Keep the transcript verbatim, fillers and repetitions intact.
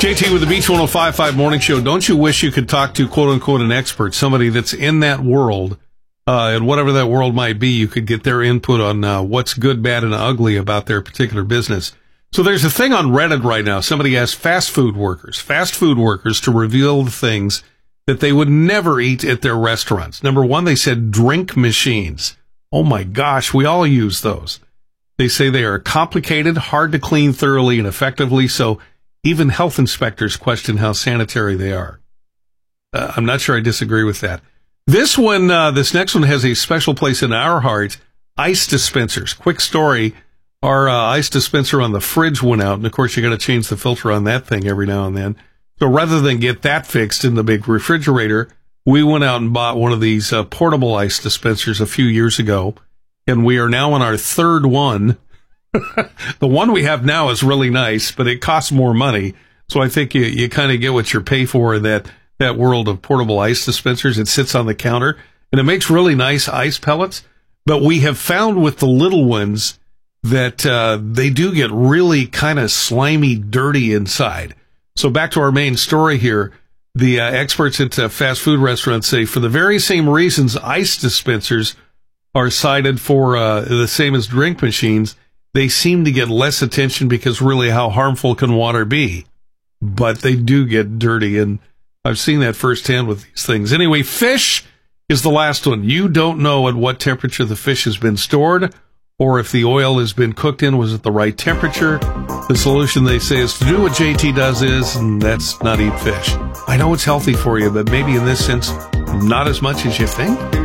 J T with the Beach one oh five point five Morning Show. Don't you wish you could talk to, quote-unquote, an expert, somebody that's in that world, uh, and whatever that world might be, you could get their input on uh, what's good, bad, and ugly about their particular business. So there's a thing on Reddit right now. Somebody asked fast food workers, fast food workers to reveal the things that they would never eat at their restaurants. Number one, they said drink machines. Oh, my gosh, we all use those. They say they are complicated, hard to clean thoroughly and effectively, so even health inspectors question how sanitary they are. Uh, I'm not sure I disagree with that. This one, uh, this next one has a special place in our heart. Ice dispensers. Quick story. Our uh, ice dispenser on the fridge went out, and of course you got to change the filter on that thing every now and then. So rather than get that fixed in the big refrigerator, we went out and bought one of these uh, portable ice dispensers a few years ago, and we are now on our third one. The one we have now is really nice, but it costs more money. So I think you, you kind of get what you pay for in that, that world of portable ice dispensers. It sits on the counter, and it makes really nice ice pellets. But we have found with the little ones that uh, they do get really kind of slimy, dirty inside. So back to our main story here. The uh, experts at uh, fast food restaurants say for the very same reasons ice dispensers are cited for uh, the same as drink machines, they seem to get less attention because really how harmful can water be? But they do get dirty, and I've seen that firsthand with these things. Anyway, fish is the last one. You don't know at what temperature the fish has been stored or if the oil has been cooked in was at the right temperature. The solution, they say, is to do what J T does is, and that's not eat fish. I know it's healthy for you, but maybe in this sense, not as much as you think.